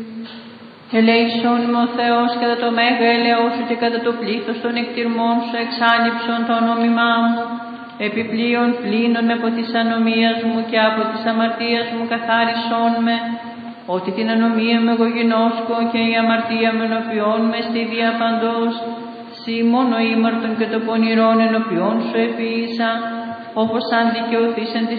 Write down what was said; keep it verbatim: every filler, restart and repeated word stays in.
Ελέησον με ο Θεός κατά το μέγα έλεος σου και κατά το πλήθος των εκτιρμών σου εξάλληψον το ονόμημά μου, επιπλέον πλύνον με από της ανομίας μου και από της αμαρτίας μου καθάρισόν με, ότι την ανομία μου εγώ γινώσκω και η αμαρτία μου ενωπιών με στη δια παντός, σύ μόνο ήμαρτον και το πονηρόν ενωπιών σου επίησα, όπως αν δικαιωθείς εν της